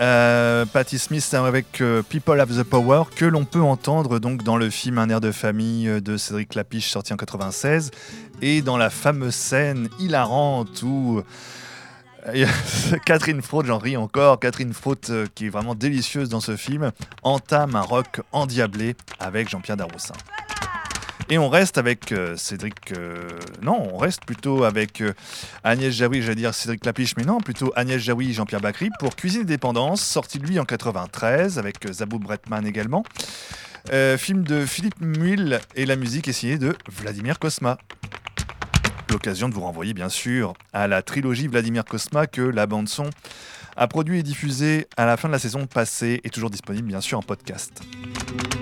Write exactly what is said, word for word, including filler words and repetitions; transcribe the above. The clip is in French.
Euh, Patti Smith avec euh, People Have the Power, que l'on peut entendre donc dans le film Un air de famille de Cédric Clapiche sorti en quatre-vingt-seize, et dans la fameuse scène hilarante où euh, Catherine Frotte, j'en ris encore, Catherine Frotte euh, qui est vraiment délicieuse dans ce film, entame un rock endiablé avec Jean-Pierre Daroussin. Et on reste avec euh, Cédric... Euh, non, on reste plutôt avec euh, Agnès Jaoui, j'allais dire Cédric Clapiche, mais non, plutôt Agnès Jaoui et Jean-Pierre Bacry pour Cuisine et Dépendance, sorti de lui en quatre-vingt-treize, avec euh, Zabou Bretman également. Euh, film de Philippe Muil, et la musique est signée de Vladimir Cosma. L'occasion de vous renvoyer bien sûr à la trilogie Vladimir Cosma que la bande-son a produit et diffusé à la fin de la saison passée, et toujours disponible bien sûr en podcast.